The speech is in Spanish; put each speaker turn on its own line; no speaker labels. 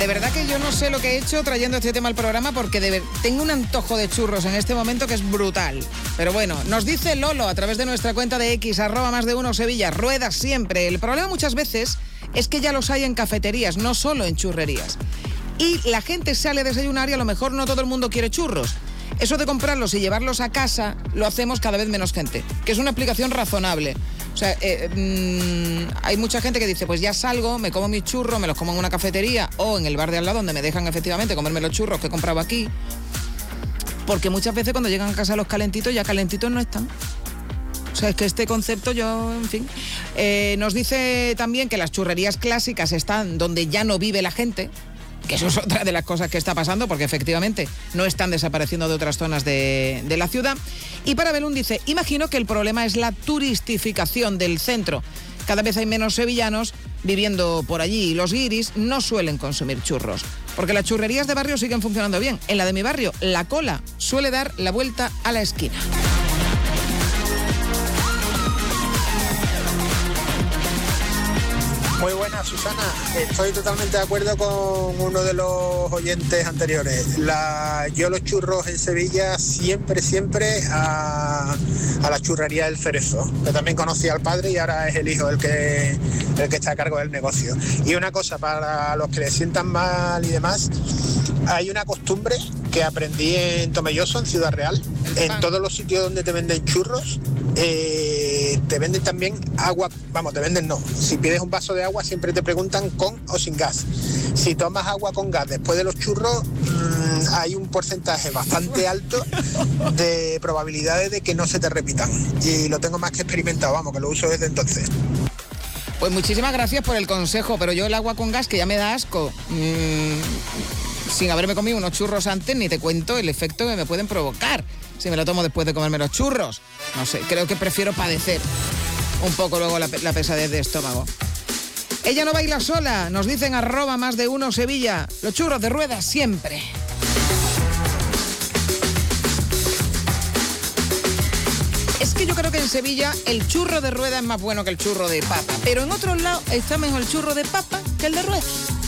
De verdad que yo no sé lo que he hecho trayendo este tema al programa porque tengo un antojo de churros en este momento que es brutal. Pero bueno, nos dice Lolo a través de nuestra cuenta de X, @más1 Sevilla, rueda siempre. El problema muchas veces es que ya los hay en cafeterías, no solo en churrerías. Y la gente sale a desayunar y a lo mejor no todo el mundo quiere churros. Eso de comprarlos y llevarlos a casa lo hacemos cada vez menos gente, que es una explicación razonable. O sea, hay mucha gente que dice, pues ya salgo, me como mis churros, me los como en una cafetería o en el bar de al lado donde me dejan efectivamente comerme los churros que he comprado aquí. Porque muchas veces cuando llegan a casa los calentitos, ya calentitos no están. O sea, es que este concepto yo, en fin. Nos dice también que las churrerías clásicas están donde ya no vive la gente, que eso es otra de las cosas que está pasando, porque efectivamente no están desapareciendo de otras zonas de la ciudad. Y para Belún dice, imagino que el problema es la turistificación del centro. Cada vez hay menos sevillanos viviendo por allí y los guiris no suelen consumir churros, porque las churrerías de barrio siguen funcionando bien. En la de mi barrio, la cola suele dar la vuelta a la esquina.
Muy buena, Susana. Estoy totalmente de acuerdo con uno de los oyentes anteriores. Yo los churros en Sevilla siempre a la churrería del Cerezo, que también conocía al padre y ahora es el hijo el que está a cargo del negocio. Y una cosa, para los que le sientan mal y demás, hay una costumbre que aprendí en Tomelloso, en Ciudad Real. En todos los sitios donde te venden churros, te venden también agua. Vamos, te venden no. Si pides un vaso de agua siempre te preguntan con o sin gas. Si tomas agua con gas después de los churros, hay un porcentaje bastante alto de probabilidades de que no se te repitan. Y lo tengo más que experimentado, vamos, que lo uso desde entonces.
Pues muchísimas gracias por el consejo, pero yo el agua con gas, que ya me da asco, sin haberme comido unos churros antes, ni te cuento el efecto que me pueden provocar si me lo tomo después de comerme los churros. No sé, creo que prefiero padecer un poco luego la pesadez de estómago. Ella no baila sola, nos dicen @más1 Sevilla. Los churros de ruedas siempre. Es que yo creo que en Sevilla el churro de rueda es más bueno que el churro de papa, pero en otros lados está mejor el churro de papa que el de rueda.